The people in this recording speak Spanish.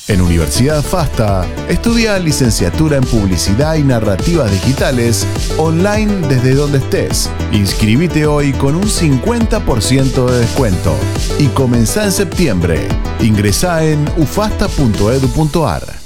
En Universidad FASTA, estudia licenciatura en Publicidad y Narrativas Digitales online desde donde estés. Inscribite hoy con un 50% de descuento y comenzá en septiembre. Ingresá en ufasta.edu.ar.